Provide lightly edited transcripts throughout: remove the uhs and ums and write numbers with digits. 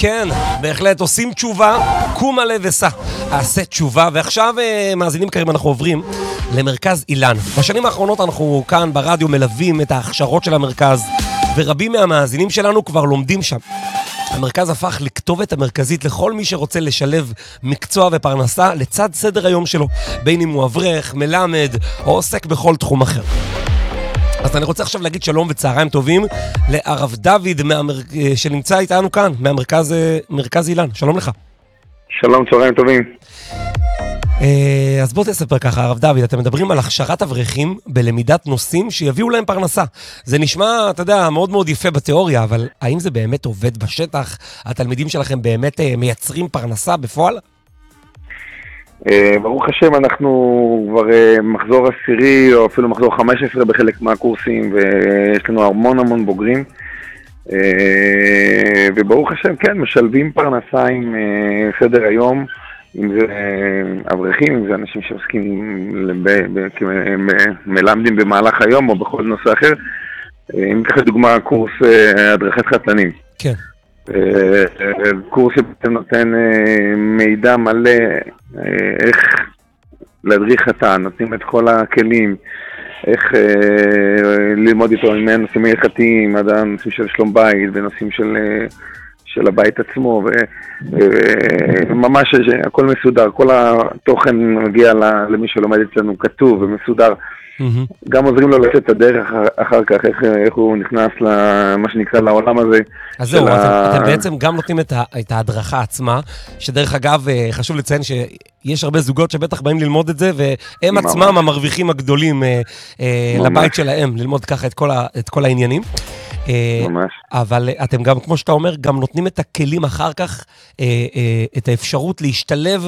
כן, בהחלט עושים תשובה, קום עלה וסע. עשה תשובה, ועכשיו מאזינים קרים אנחנו עוברים למרכז אילן. בשנים האחרונות אנחנו כאן ברדיו מלווים את ההכשרות של המרכז, ורבים מהמאזינים שלנו כבר לומדים שם. המרכז הפך לכתובת המרכזית לכל מי שרוצה לשלב מקצוע ופרנסה לצד סדר היום שלו, בין אם הוא אברך, מלמד או עוסק בכל תחום אחר. אז אני רוצה עכשיו להגיד שלום וצהריים טובים לערב דוד שנמצא איתנו כאן, מהמרכז אילן. שלום לך. שלום, צהריים טובים. אז בוא תספר ככה, הרב דוד, אתם מדברים על הכשרת אברכים בלמידת נושאים שיביאו להם פרנסה. זה נשמע, אתה יודע, מאוד מאוד יפה בתיאוריה, אבל האם זה באמת עובד בשטח? התלמידים שלכם באמת מייצרים פרנסה בפועל? ברוך השם, אנחנו כבר מחזור 10 או אפילו מחזור 15 בחלק מהקורסים, ויש לנו המון בוגרים. וברוך השם, כן, משלבים פרנסה עם סדר היום, אם זה אברכים, אם זה אנשים שעוסקים מלמדים במהלך היום או בכל נושא אחר. אם ככה דוגמה, קורס הדרכת חתנים. כן. קורס שנותן מידע מלא איך להדריך חתן, נותנים את כל הכלים, איך ללמוד איתו עם נושאים הלכתיים, עד הנושאים של שלום בית ונושאים של הבית עצמו, וממש הכל מסודר, כל התוכן מגיע למי שלומד אצלנו כתוב ומסודר. גם עוזרים לו לצאת את הדרך אחר כך, איך הוא נכנס למה שנקרא לעולם הזה. אז זהו, אתם בעצם גם נותנים את ההדרכה עצמה, שדרך אגב חשוב לציין שיש הרבה זוגות שבטח באים ללמוד את זה, והם עצמם המרוויחים הגדולים לבית שלהם, ללמוד ככה את כל העניינים. ממש. אבל אתם גם, כמו שאתה אומר, גם נותנים את הכלים אחר כך, את האפשרות להשתלב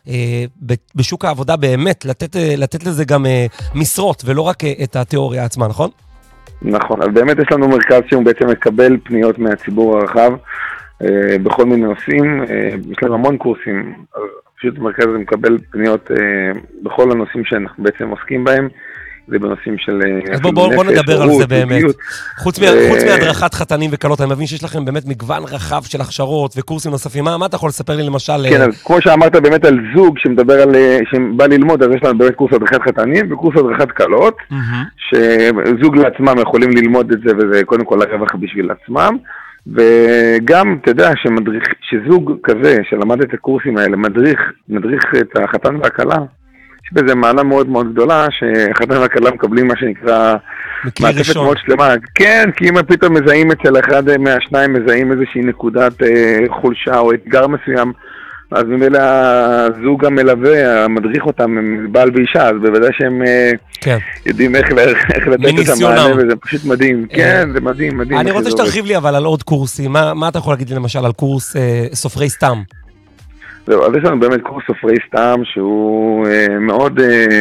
בשוק העבודה באמת, לתת לזה גם משרות, ולא רק את התיאוריה עצמה, נכון? נכון, אז באמת יש לנו מרכז שהוא בעצם מקבל פניות מהציבור הרחב, בכל מיני נושאים, יש לנו המון קורסים, פשוט המרכז הזה מקבל פניות בכל הנושאים שאנחנו בעצם עוסקים בהם, זה בנושאים של... אז בוא נדבר על זה באמת. חוץ מהדרכת חתנים וקלות, אני מבין שיש לכם באמת מגוון רחב של הכשרות וקורסים נוספים. מה אתה יכול לספר לי למשל? כן, אז כמו שאמרת באמת על זוג שמדבר על... שבא ללמוד, אז יש לנו באמת קורס הדרכת חתנים וקורס הדרכת קלות, שזוג לעצמם יכולים ללמוד את זה, וזה קודם כל הרווח בשביל עצמם. וגם, אתה יודע, שזוג כזה שלמד את הקורסים האלה, מדריך את החתן והקלה, יש בזה מעלה מאוד מאוד גדולה, שחתן והקלה מקבלים מה שנקרא מעטפת מאוד שלמה. כן, כי אם פתאום מזהים אצל אחד מהשניים, מזהים איזושהי נקודת חולשה או אתגר מסוים, אז ממילא הזוג המלווה, המדריך אותם, בעל ואישה, אז בוודאי שהם יודעים איך לתת את המענה, וזה פשוט מדהים. כן, זה מדהים. אני רוצה שתרחיב לי אבל על עוד קורסים. מה אתה יכול להגיד לי למשל על קורס סופרי סתם? זהו, אז יש לנו באמת קורס סופרי סתם שהוא מאוד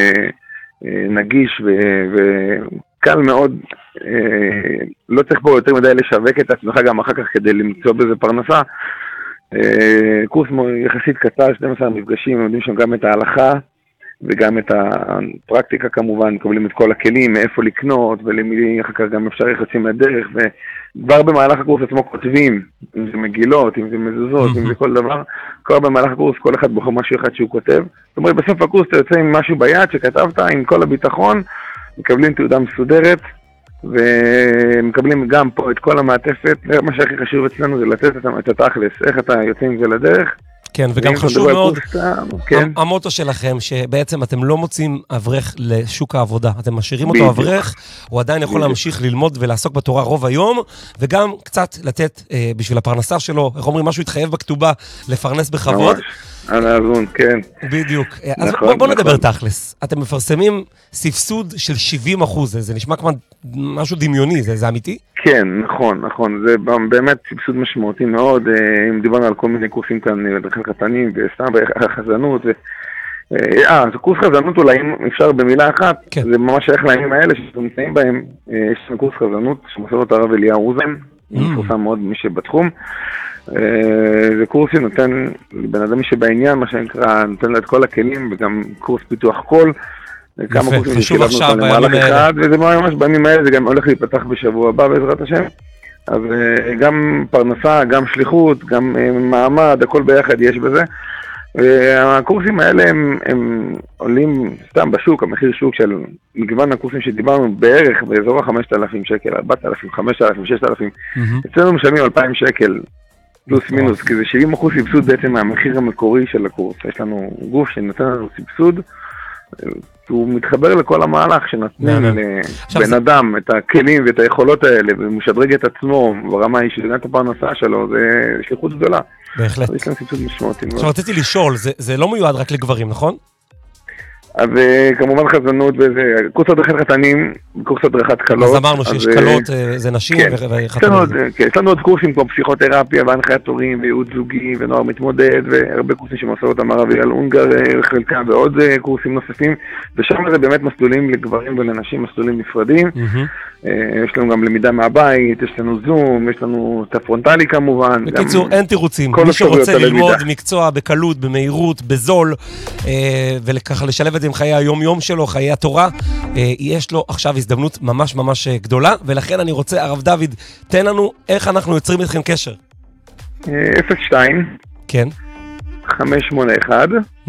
נגיש וקל מאוד, לא צריך פה יותר מדי לשווק את עצמך גם אחר כך כדי למצוא בזה פרנסה. קורס יחסית קצר, 12 מפגשים, לומדים שם גם את ההלכה וגם את הפרקטיקה כמובן, מקבלים את כל הכלים, מאיפה לקנות ולמי אחר כך גם אפשר יחסים מהדרך, וכבר במהלך הקורס עצמו כותבים, אם זה מגילות, אם זה מזוזות, אם זה כל דבר, כבר במהלך הקורס כל אחד בוחר משהו אחד שהוא כותב. זאת אומרת, בסוף הקורס אתה יוצא עם משהו ביד שכתבת, עם כל הביטחון, מקבלים תעודה מסודרת, ומקבלים גם פה את כל המעטפת. מה שהכי חשוב אצלנו זה לתת את התכלס, איך אתה יוצא עם זה לדרך. כן, וגם חשוב מאוד, המוטו שלכם, שבעצם אתם לא מוצאים אברך לשוק העבודה, אתם משאירים אותו אברך, הוא עדיין יכול להמשיך ללמוד ולעסוק בתורה רוב היום, וגם קצת לתת בשביל הפרנסה שלו, איך אומרים, משהו יתחייב בכתובה, לפרנס בכבוד. על האזון, כן. בדיוק. אז בוא נדבר תכלס. אתם מפרסמים סבסוד של 70%, זה נשמע כמו משהו דמיוני, זה אמיתי? כן, נכון. זה באמת סבסוד משמעותי מאוד. אם דיברנו על כל מיני קורסים כאן, בדרכי חתנים, וסתם בחזנות. זה קורס חזנות, אולי אם אפשר במילה אחת, זה ממש איך לימים האלה שנמצאים בהם. יש לנו קורס חזנות, שמוסד אותו הרב אליהו רוזן, מפורסם מאוד מי שבתחום. זה קורס שנותן לבן אדם מי שבעניין, מה שנקרא, נותן לו את כל הכלים, וגם קורס פיתוח קול. כמה קורסים ששילבנו אותם למהלך אחד, וזה ממש בימים האלה, זה גם הולך להיפתח בשבוע הבא בעזרת השם. אז גם פרנסה, גם שליחות, גם מעמד, הכל ביחד יש בזה. והקורסים האלה הם עולים סתם בשוק, המחיר שוק של מגוון הקורסים שדיברנו בערך באזור ה-5,000 שקל, 4,000, 5,000, 6,000. אצלנו משלמים 2,000 שקל פלוס מינוס, כי זה 70% סבסוד בעצם מהמחיר המקורי של הקורס. יש לנו גוף שנותן לנו סבסוד, הוא מתחבר לכל המהלך שנתנים לבן אדם את הכלים ואת היכולות האלה, ומשדרג את עצמו ברמה האישית, את הפרנסה שלו, זה שליחות גדולה. בהחלט. יש להם סבסוד משמעותי. עכשיו רציתי לשאול, זה לא מיועד רק לגברים, נכון? אז כמובן חזנות וזה, קורס הדרכת חתנים, קורס הדרכת קלות. אז אמרנו שיש קלות, זה נשים וחתנים. יש לנו עוד קורסים כמו פסיכותרפיה והנחיית הורים וייעוץ זוגי ונוער מתמודד, והרבה קורסים שמסורת המערבי על אונגר חלקה ועוד קורסים נוספים, ושם זה באמת מסלולים לגברים ולנשים, מסלולים נפרדים. יש לנו גם למידה מהבית, יש לנו זום, יש לנו את הפרונטלי כמובן. בקיצור, אין תירוצים. מי שרוצה ללמוד מקצוע בקלות, במהירות, בזול, וככה לשלב את זה עם חיי היום-יום שלו, חיי התורה, יש לו עכשיו הזדמנות ממש ממש גדולה, ולכן אני רוצה, הרב דוד, תן לנו איך אנחנו יוצרים איתכם קשר. 02 כן. 581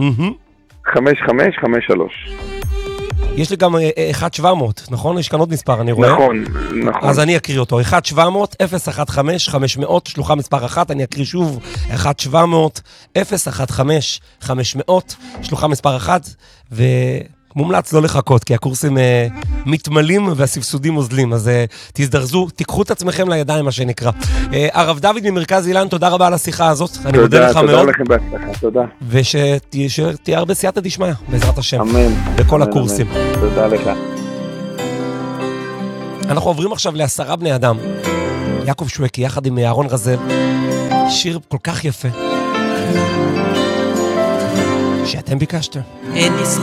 5553. יש לי גם 1-700, נכון? יש כאן עוד מספר, אני רואה. נכון. אז אני אקריא אותו. 1-700-015-500, שלוחה מספר 1, אני אקריא שוב. 1-700-015-500, שלוחה מספר 1, ומומלץ לא לחכות, כי הקורסים מתמלאים והסבסודים עוזלים. אז תזדרזו, תיקחו את עצמכם לידיים, מה שנקרא. הרב דוד ממרכז אילן, תודה רבה על השיחה הזאת. אני מודה לך מאוד. תודה לכם בהצלחה, תודה. ושתהיה הרבה סייעתא דשמיא, בעזרת השם. אמן. בכל הקורסים. תודה לך. אנחנו עוברים עכשיו ל10 בני אדם. יעקב שווקי, יחד עם אהרון רזל. שיר כל כך יפה. שאתם ביקשתם.